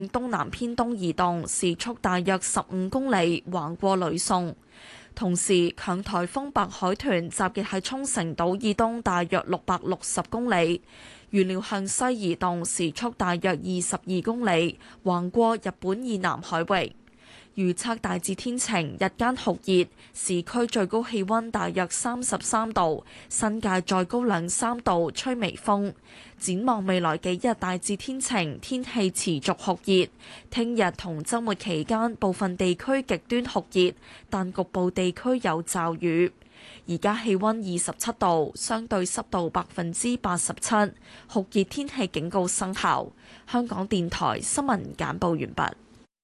東南偏東移動，時速大約15公里，橫過呂宋。同時，強颱風白海豚集結喺沖繩島以東大約660公里，預料向西移動，時速大約22公里，橫過日本以南海域。預測大致天晴，日間酷熱，市區最高氣溫大約33度，新界再高2-3度，吹微風。展望未來幾日大致天晴，天氣持續酷熱。聽日同週末期間，部分地區極端酷熱，但局部地區有驟雨。而家氣溫27度，相對濕度87%，酷熱天氣警告生效。香港電台新聞簡報完畢。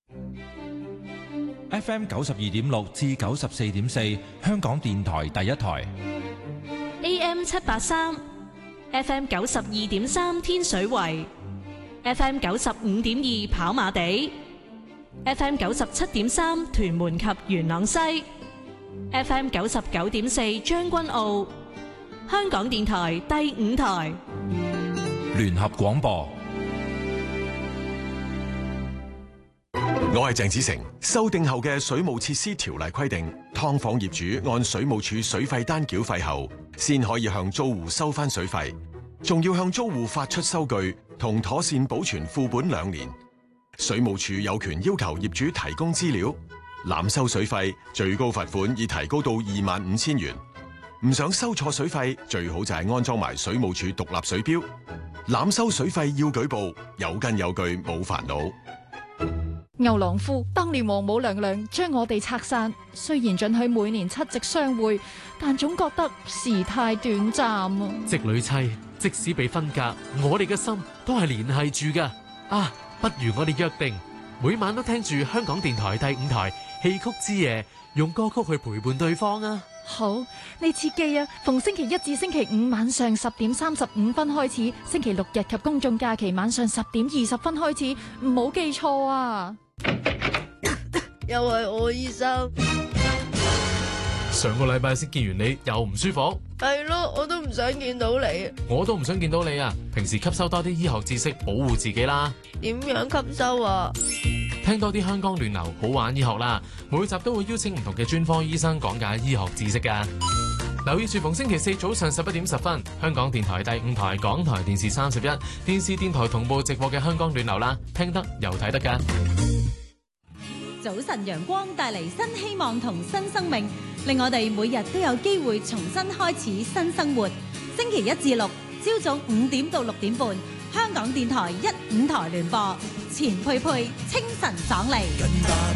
FM 92.6至94.4，香港電台第一台。 AM 783 FM 92.3天水圍 FM 95.2跑馬地 FM 97.3屯門及元朗西 FM 99.4將軍澳。香港電台第5台聯合廣播。 我係鄭子誠。修訂後嘅水務設施條例規定，劏房業主按水務署水費單繳費後，先可以向租戶收翻水費，仲要向租戶發出收據同妥善保存副本2年。水務署有權要求業主提供資料，濫收水費最高罰款已提高到25,000元。唔想收錯水費，最好就係安裝埋水務署獨立水錶。濫收水費要舉報，有根有據冇煩惱。 牛郎夫當年王母娘娘將我哋拆散，雖然准許每年7夕相會，但總覺得時太短暫啊！ 織女妻，即使被分隔，我哋嘅心都係聯繫住噶。啊，不如我哋約定，每晚都聽住香港電台第5台戲曲之夜，用歌曲去陪伴對方啊！ 好，你切記啊，逢星期1至星期5晚上10點35分開始，星期6日及公眾假期晚上10點20分開始，唔好記錯啊！ 又係我醫生， 上個禮拜先見完你，又唔舒服。 係咯，我都唔想見到你。 我都唔想見到你啊！平時吸收多啲醫學知識，保護自己啦。 點樣吸收啊？ 聽多啲香港暖流好玩醫學啦，每集都會邀請唔同嘅專科醫生講解醫學知識噶。留意住逢星期4早上11點10分，香港電台第5台、港台電視31、電視電台同步直播嘅香港暖流啦，聽得又睇得噶。 早晨陽光帶嚟新希望同新生命，令我哋每日都有機會重新開始新生活。星期1至6朝早5點到6點半，香港電台1、5台聯播，錢佩佩清晨爽利。